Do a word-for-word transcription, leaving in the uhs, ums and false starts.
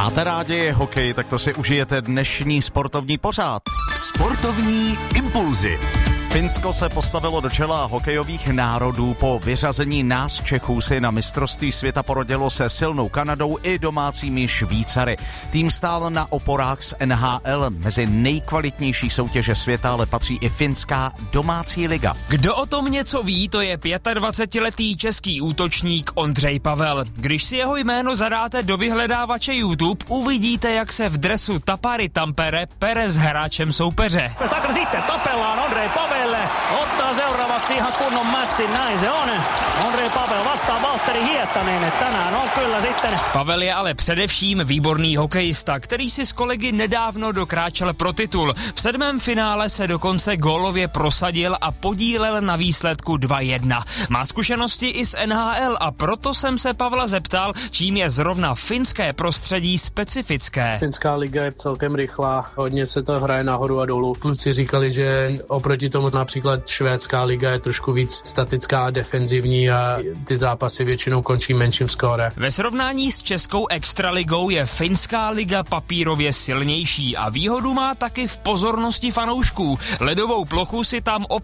Máte rádi hokej, tak to si užijete dnešní sportovní pořad. Sportovní impulzy. Finsko se postavilo do čela hokejových národů. Po vyřazení nás Čechů si na mistrovství světa porodilo se silnou Kanadou i domácími Švýcary. Tým stál na oporách z N H L. Mezi nejkvalitnější soutěže světa ale patří i finská domácí liga. Kdo o tom něco ví, to je dvacetiletý český útočník Ondřej Pavel. Když si jeho jméno zadáte do vyhledávače YouTube, uvidíte, jak se v dresu Tappara Tampere pere s hráčem soupeře. Sitten tapellaan Ondřej Pavel. Ottaa seuraavaksi ihan kunnon matchin, näin se on. Ondřej Pavel vastaa Valtteri Hietanen, tänään on kyllä sitten. Pavel je ale především výborný hokejista, který si s kolegy nedávno dokráčel pro titul. V sedmém finále se dokonce gólově prosadil a podílel na výsledku dva jedna. Má zkušenosti i z N H L a proto jsem se Pavla zeptal, čím je zrovna finské prostředí specifické. Finská liga je celkem rychlá, hodně se to hraje nahoru a dolů. Kluci říkali, že oproti tomu například švédská liga je trošku víc statická a defenzivní a ty zápasy většinou končí menším skóre. Ve srovnání s českou extraligou je finská liga papírově silnější a výhodu má taky v pozornosti fanoušků. Ledovou plochu si tam